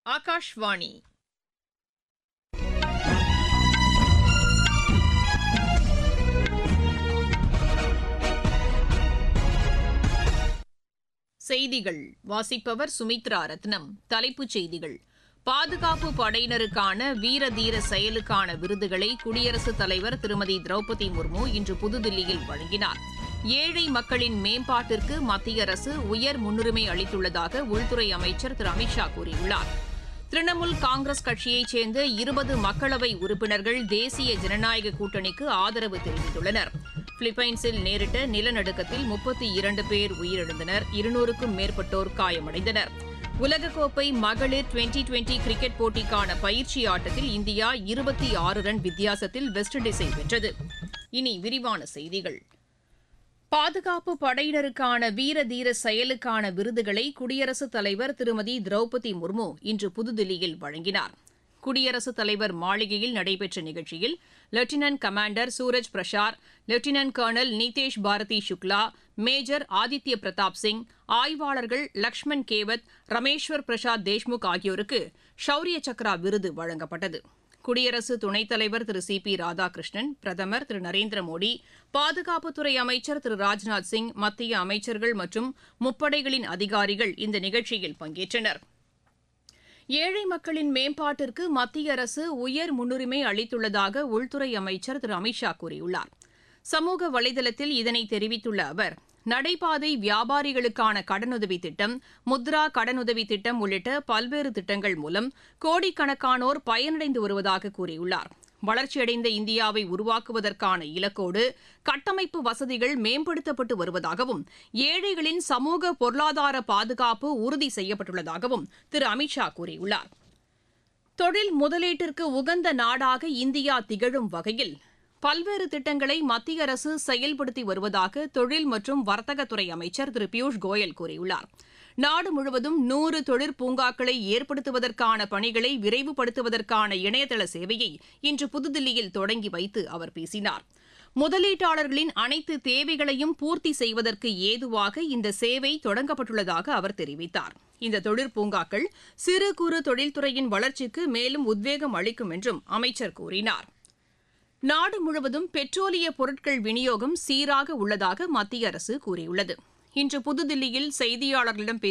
ஆகாஷ்வாணி. செய்திகள் வாசிப்பவர் சுமித்ரா ரத்னம். தலைப்புச் செய்திகள்: பாதுகாப்பு படையினருக்கான வீர தீர செயலுக்கான விருதுகளை குடியரசுத் தலைவர் திருமதி திரௌபதி முர்மு இன்று புதுதில்லியில் வழங்கினார். ஏழை மக்களின் மேம்பாட்டிற்கு மத்திய அரசு உயர் முன்னுரிமை அளித்துள்ளதாக உள்துறை அமைச்சர் திரு அமித் ஷா கூறியுள்ளார். திரிணாமுல் காங்கிரஸ் கட்சியைச் சேர்ந்த 20 மக்களவை உறுப்பினர்கள் தேசிய ஜனநாயக கூட்டணிக்கு ஆதரவு தெரிவித்துள்ளனர். பிலிப்பைன்ஸில் நேரிட்ட நிலநடுக்கத்தில் 32 பேர் உயிரிழந்தனர். 200க்கும் மேற்பட்டோர் காயமடைந்தனர். உலகக்கோப்பை மகளிர் டுவெண்டி கிரிக்கெட் போட்டிக்கான பயிற்சி ஆட்டத்தில் இந்தியா 26 ரன் வித்தியாசத்தில் வெஸ்ட் இண்டீஸை வென்றது. இனி விரிவான செய்திகள். பாதுகாப்பு படையினருக்கான வீர தீர செயலுக்கான விருதுகளை குடியரசுத் தலைவர் திருமதி திரௌபதி முர்மு இன்று புதுதில்லியில் வழங்கினார். குடியரசுத் தலைவர் மாளிகையில் நடைபெற்ற நிகழ்ச்சியில் lieutenant commander Suraj Prasar, lieutenant colonel Nitesh Bharathi Shukla, major Aditya Pratap Singh, ஆய்வாளர்கள் லக்ஷ்மண் கேவத், ரமேஸ்வர் பிரசாத் தேஷ்முக் ஆகியோருக்கு ஷௌரிய சக்ரா விருது வழங்கப்பட்டது. குடியரசு துணைத் தலைவர் திரு சி.பி. ராதாகிருஷ்ணன், பிரதமர் திரு நரேந்திர மோடி, பாதுகாப்புத்துறை அமைச்சர் திரு ராஜ்நாத் சிங், மத்திய அமைச்சர்கள் மற்றும் முப்படைகளின் அதிகாரிகள் இந்த நிகழ்ச்சியில் பங்கேற்றனர். ஏழை மக்களின் மேம்பாட்டிற்கு மத்திய அரசு உயர் முன்னுரிமை அளித்துள்ளதாக உள்துறை அமைச்சர் திரு அமித் ஷா கூறியுள்ளார். சமூக வலைதளத்தில் இதனை தெரிவித்துள்ள அவர், நடைபாதை வியாபாரிகளுக்கான கடனுதவி திட்டம், முத்ரா கடனுதவி திட்டம் உள்ளிட்ட பல்வேறு திட்டங்கள் மூலம் கோடிக்கணக்கானோர் பயனடைந்து வருவதாக கூறியுள்ளார். வளர்ச்சியடைந்த இந்தியாவை உருவாக்குவதற்கான இலக்கோடு கட்டமைப்பு வசதிகள் மேம்படுத்தப்பட்டு வருவதாகவும், ஏழைகளின் சமூக பொருளாதார பாதுகாப்பு உறுதி செய்யப்பட்டுள்ளதாகவும் திரு அமித் ஷா கூறியுள்ளார். தொழில் முதலீட்டிற்கு உகந்த நாடாக இந்தியா திகழும் வகையில் பல்வேறு திட்டங்களை மத்திய அரசு செயல்படுத்தி வருவதாக தொழில் மற்றும் வர்த்தகத்துறை அமைச்சர் திரு பியூஷ் கோயல் கூறியுள்ளார். நாடு முழுவதும் 100 தொழிற்பூங்காக்களை ஏற்படுத்துவதற்கான பணிகளை விரைவுபடுத்துவதற்கான இணையதள சேவையை இன்று புதுதில்லியில் தொடங்கி வைத்து அவர் பேசினார். முதலீட்டாளர்களின் அனைத்து தேவைகளையும் பூர்த்தி செய்வதற்கு ஏதுவாக இந்த சேவை தொடங்கப்பட்டுள்ளதாக அவர் தெரிவித்தார். இந்த தொழிற்பூங்காக்கள் சிறு குறு தொழில்துறையின் வளர்ச்சிக்கு மேலும் உத்வேகம் அளிக்கும் என்றும் அமைச்சர் கூறினார். நாடு முழுவதும் பெட்ரோலிய பொருட்கள் விநியோகம் சீராக உள்ளதாக மத்திய அரசு கூறியுள்ளது. இன்று புதுதில்லியில் செய்தியாளர்களிடம்